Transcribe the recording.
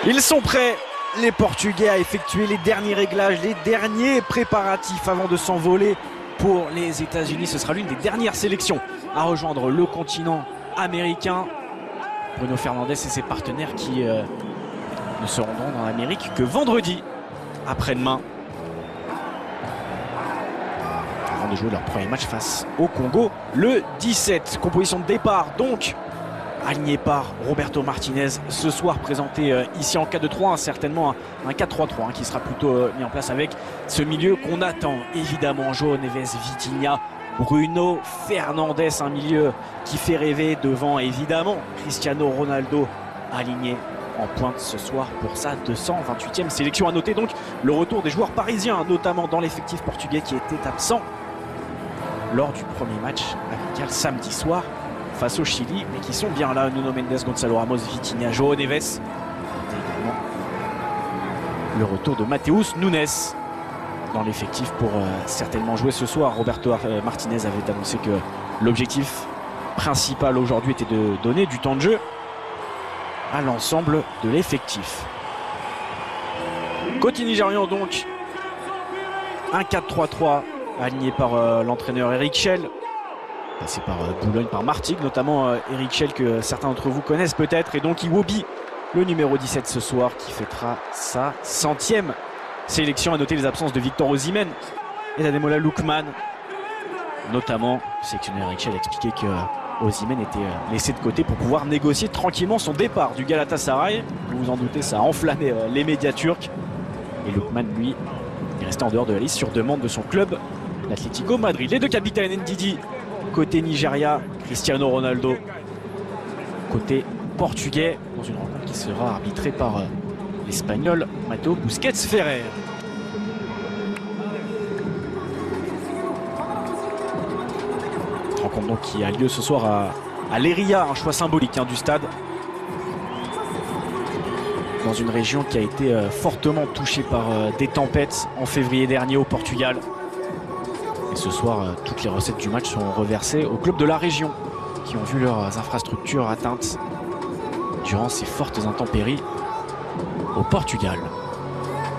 Ils sont prêts, les Portugais, à effectuer les derniers réglages, les derniers préparatifs avant de s'envoler pour les États-Unis. Ce sera l'une des dernières sélections à rejoindre le continent américain. Bruno Fernandes et ses partenaires qui ne se rendront dans l'Amérique que vendredi après-demain, avant de jouer leur premier match face au Congo le 17. Composition de départ donc aligné par Roberto Martinez ce soir, présenté ici en 4-2-3, certainement un 4-3-3 qui sera plutôt mis en place avec ce milieu qu'on attend évidemment. João Neves, Vitinha, Bruno Fernandes, un milieu qui fait rêver devant évidemment Cristiano Ronaldo, aligné en pointe ce soir pour sa 228e sélection. À noter donc le retour des joueurs parisiens, notamment dans l'effectif portugais qui était absent lors du premier match amical samedi soir face au Chili, mais qui sont bien là. Nuno Mendes, Gonçalo Ramos, Vitinha, João Neves. Et également le retour de Matheus Nunes dans l'effectif pour certainement jouer ce soir. Roberto Martinez avait annoncé que l'objectif principal aujourd'hui était de donner du temps de jeu à l'ensemble de l'effectif. Côté nigérian donc, un 4-3-3 aligné par l'entraîneur Eric Chelle, passé par Boulogne, par Martigues, notamment Eric Chelle que certains d'entre vous connaissent peut-être, et donc Iwobi, le numéro 17 ce soir, qui fêtera sa 100e sélection. À noter les absences de Victor Osimhen et d'Ademola Lookman, notamment. Le sélectionneur Eric Chelle expliquait que Osimhen était laissé de côté pour pouvoir négocier tranquillement son départ du Galatasaray. Vous vous en doutez, ça a enflammé les médias turcs, et Lookman, lui, est resté en dehors de la liste sur demande de son club, l'Atlético Madrid. Les deux capitaines, Ndidi côté Nigeria, Cristiano Ronaldo côté portugais, dans une rencontre qui sera arbitrée par l'Espagnol Mateo Busquets Ferrer. Rencontre donc qui a lieu ce soir à l'Eria, un choix symbolique du stade, dans une région qui a été fortement touchée par des tempêtes en février dernier au Portugal. Et ce soir, toutes les recettes du match sont reversées aux clubs de la région qui ont vu leurs infrastructures atteintes durant ces fortes intempéries au Portugal.